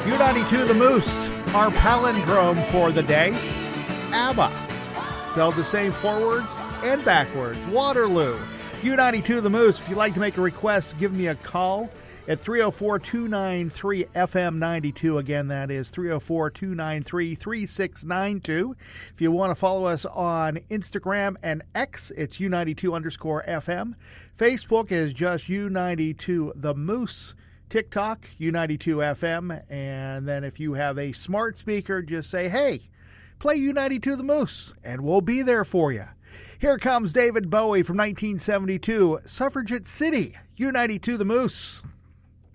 U92 The Moose, our palindrome for the day. ABBA, spelled the same forwards and backwards. Waterloo. U92 The Moose. If you'd like to make a request, give me a call at 304-293-FM92. Again, that is 304-293-3692. If you want to follow us on Instagram and X, it's U92_FM. Facebook is just U92 The Moose. TikTok, U92FM. And then if you have a smart speaker, just say, hey, play U92 The Moose, and we'll be there for you. Here comes David Bowie from 1972, Suffragette City, U92 The Moose.